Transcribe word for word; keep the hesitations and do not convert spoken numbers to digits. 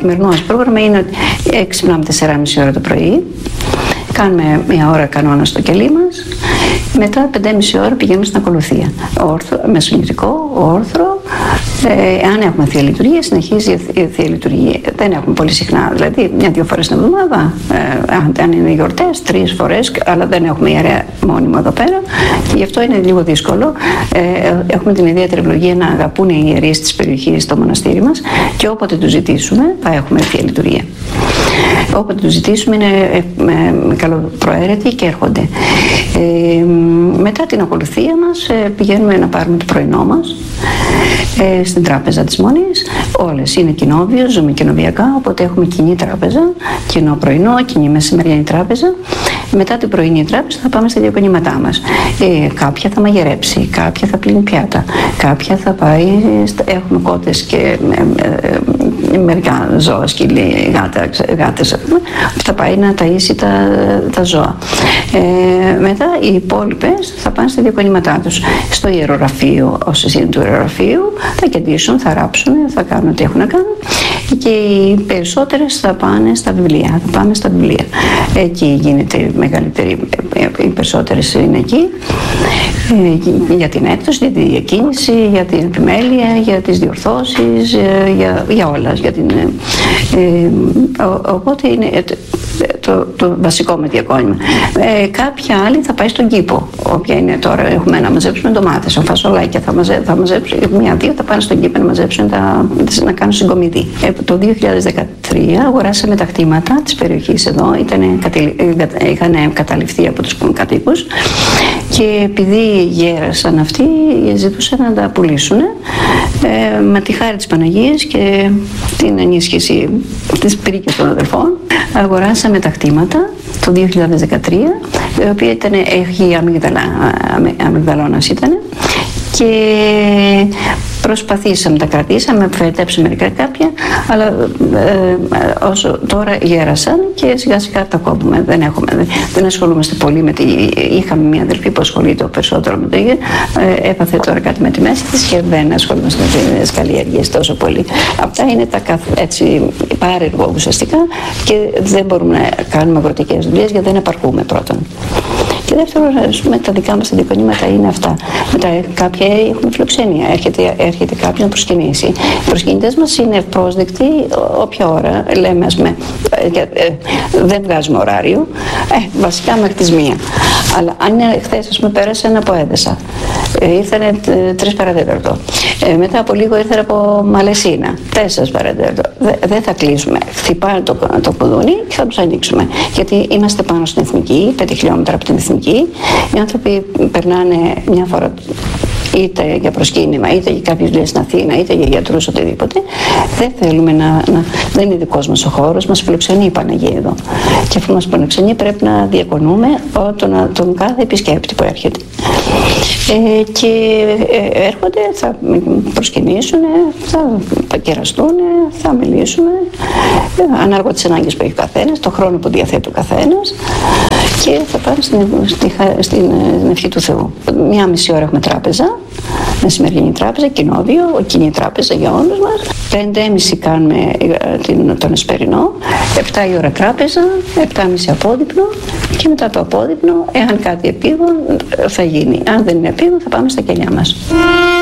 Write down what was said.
καθημερινό μας πρόγραμμα είναι ότι ξυπνάμε τέσσερα και μισή ώρα το πρωί, κάνουμε μια ώρα κανόνα στο κελί μας, μετά πέντε και μισή ώρα πηγαίνουμε στην ακολουθία. Όρθρο, μεσονητικό, όρθρο. Ε, αν έχουμε θεία λειτουργία, συνεχίζει η θεία λειτουργία. Δεν έχουμε πολύ συχνά, δηλαδή μια-δύο φορές την εβδομάδα. Ε, αν, αν είναι γιορτές, τρεις φορές, αλλά δεν έχουμε ιερέα μόνιμο εδώ πέρα. Και γι' αυτό είναι λίγο δύσκολο. Ε, έχουμε την ιδιαίτερη ευλογία να αγαπούν οι ιερείς της περιοχής στο μοναστήρι μας και όποτε τους ζητήσουμε, θα έχουμε θεία λειτουργία. Όποτε τους ζητήσουμε είναι ε, ε, καλοπροαίρετοι και έρχονται. Ε, μετά την ακολουθία μας ε, πηγαίνουμε να πάρουμε το πρωινό μας ε, στην τράπεζα της Μονής. Όλες είναι κοινόβιο, ζούμε κοινοβιακά, οπότε έχουμε κοινή τράπεζα, κοινό πρωινό, κοινή μεσημεριανή τράπεζα. Μετά την πρωινή τράπεζα θα πάμε στα διακονήματά μας. Ε, κάποια θα μαγειρέψει, κάποια θα πλύνει πιάτα, κάποια θα πάει, έχουμε κότες και ε, ε, μερικά ζώα, σκυλί, γάτα, γάτες, θα πάει να ταΐσει τα, τα ζώα. Ε, μετά οι υπόλοιπες θα πάνε στα διακονήματά τους. Στο ιερογραφείο, όσες είναι του ιερογραφείου, θα κεντήσουν, θα ράψουν, θα κάνουν ό,τι έχουν να κάνουν. Και οι περισσότερες θα πάνε στα βιβλία. Θα πάμε στα βιβλία. Εκεί γίνεται η μεγαλύτερη, οι περισσότερες είναι εκεί. Ε, για την έκδοση, για τη διακίνηση, για την επιμέλεια, για τις διορθώσεις, για, για όλα. Για την, ε, ο, οπότε είναι το, το βασικό με διακόνημα. Ε, κάποια άλλη θα πάει στον κήπο. Όποια είναι τώρα, έχουμε να μαζέψουμε ντομάτες, φασολάκια, θα, μαζε, θα μαζέψουν, μία-δύο θα πάνε στον κήπο να μαζέψουν, τα, να κάνουν συγκομιδή. Ε, το δύο χιλιάδες δεκατρία αγοράσαμε τα κτήματα της περιοχής εδώ, ήτανε, είχαν καταληφθεί από τους κατοίκους και επειδή γέρασαν αυτοί, ζητούσαν να τα πουλήσουν. Ε, με τη χάρη της Παναγίας και την ενίσχυση της πυρίκης των αδελφών, αγοράσαμε τα κτήματα το δύο χιλιάδες δεκατρία, η οποία ήταν, έχει αμυγδαλά, αμυγδαλώνας ήταν, και προσπαθήσαμε, τα κρατήσαμε, φετέψαμε μερικά κάποια, αλλά ε, όσο τώρα γέρασαν και σιγά σιγά τα κόβουμε. Δεν, έχουμε, δεν, δεν ασχολούμαστε πολύ με τη... Είχαμε μια αδελφή που ασχολείται περισσότερο με το ίδιο, ε, έπαθε τώρα κάτι με τη μέση της και δεν ασχολούμαστε με τις καλλιέργειες τόσο πολύ. Αυτά είναι τα έτσι πάρεργο ουσιαστικά και δεν μπορούμε να κάνουμε αγροτικές δουλειές γιατί δεν επαρκούμε πρώτον. Και δεύτερον, με τα δικά μας αντικονήματα είναι αυτά. Μετά κάποια έχουμε φιλοξενία. Έρχεται, έρχεται κάποιος να προσκυνήσει. Οι προσκυνητές μας είναι ευπρόσδεκτοι όποια ώρα. Λέμε, ας πούμε, ε, ε, δεν βγάζουμε ωράριο. Ε, βασικά μέχρι τις μία. Αλλά αν είναι χθες, ας πούμε, πέρασαν από Έδεσα. Ε, ήρθανε τρεις παρατέταρτο. Ε, μετά από λίγο ήρθαν από Μαλαισίνα. Τέσσερις παρατέταρτο. Δεν θα κλείσουμε. Χτυπάνε το, το κουδούνι και θα τους ανοίξουμε. Γιατί είμαστε πάνω στην εθνική, πέντε χιλιόμετρα από την εθνική. Οι άνθρωποι περνάνε μια φορά είτε για προσκύνημα, είτε για κάποιες δουλειές στην Αθήνα, είτε για γιατρούς, οτιδήποτε. Δεν θέλουμε να, να... Δεν είναι δικός μας ο χώρος, μας φιλοξενεί η Παναγία εδώ. Και αφού μας φιλοξενεί πρέπει να διακονούμε τον, τον κάθε επισκέπτη που έρχεται. Ε, και ε, έρχονται, θα προσκυνήσουν, θα, θα κεραστούν, θα μιλήσουν, ε, ανάλογα τις ανάγκες που έχει ο καθένας, το χρόνο που διαθέτει ο καθένας, και θα πάνε στην, στην, στην, στην ευχή του Θεού. Μια μισή ώρα έχουμε τράπεζα, μεσημεριανή τράπεζα, κοινόβιο, κοινή τράπεζα για όλους μας. Πέντε και μισή κάνουμε την, τον εσπερινό, επτά η ώρα τράπεζα, επτά και μισή απόδειπνο και μετά το απόδειπνο, εάν κάτι επίγον θα γίνει. Αν δεν είναι επίγον θα πάμε στα κελιά μας.